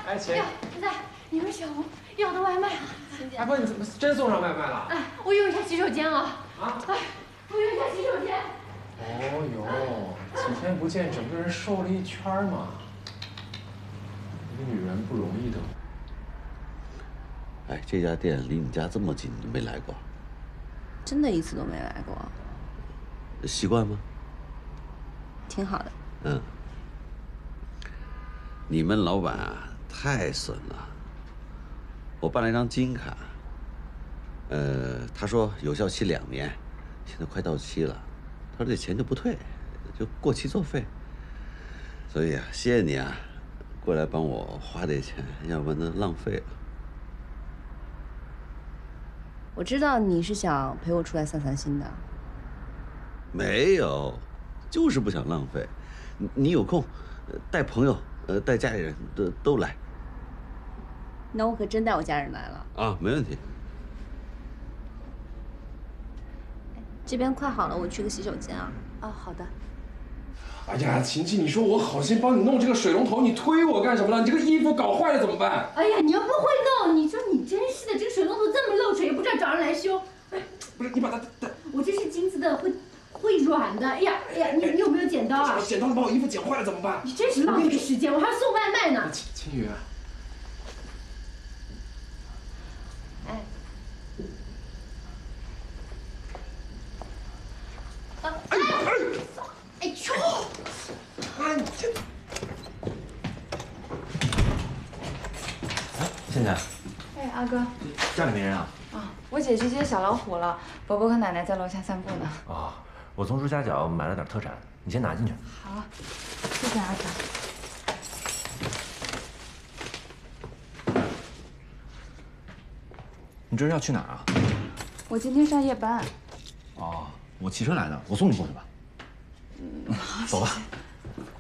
哎，姐。 来，你们小红要的外卖。 哎，不，你怎么真送上外卖了？ 哎，我用一下洗手间啊。 啊？ 哎，我用一下洗手间。 哦哟，几天不见，整个人瘦了一圈嘛。一个女人不容易的。 哎，这家店离你家这么近，你都没来过？ 真的一次都没来过。 习惯吗？ 挺好的。 嗯。你们老板啊，太损了。我办了一张金卡，他说有效期2年，现在快到期了，他说这钱就不退，就过期作废。所以啊，谢谢你啊，过来帮我花这钱，要不然那浪费了。 我知道你是想陪我出来散散心的。 没有，就是不想浪费。你有空，带朋友，带家里人都来。 那我可真带我家人来了。 啊，没问题。 这边快好了，我去个洗手间啊。 啊，好的。 哎呀，晴晴，你说我好心帮你弄这个水龙头，你推我干什么呢？你这个衣服搞坏了怎么办？ 哎呀，你又不会弄，你说你真是的，这个水龙头这么漏水，也不知道找人来修。哎， 不是，你把它我这是金子的，会软的。哎呀，你有没有剪刀啊？ 剪刀把我衣服剪坏了怎么办？ 你真是浪费时间，我还要送外卖呢。 青雨。 哎。哎呦！ 哎，你这。 哎，倩倩。 哎，阿哥。 家里没人啊？ 啊，我姐去接小老虎了，伯伯和奶奶在楼下散步呢。 啊，我从朱家角买了点特产，你先拿进去。 好，谢谢阿哥。 你这是要去哪儿啊？ 我今天上夜班。 哦，我骑车来的，我送你过去吧。走吧。